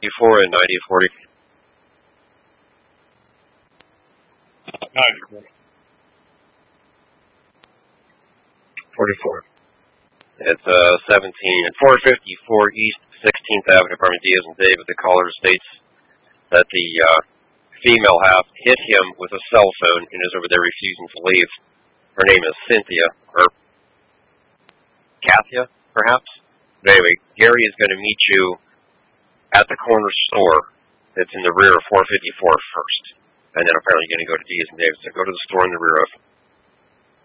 4 and 9040. 9040. 44. It's 17 and 454 East 16th Avenue, Apartment Diaz and David. The caller states that the female half hit him with a cell phone and is over there refusing to leave. Her name is Cynthia, or Kathia, perhaps? But anyway, Gary is going to meet you at the corner store that's in the rear of 454 first. And then apparently you're going to go to Diaz and David. So go to the store in the rear of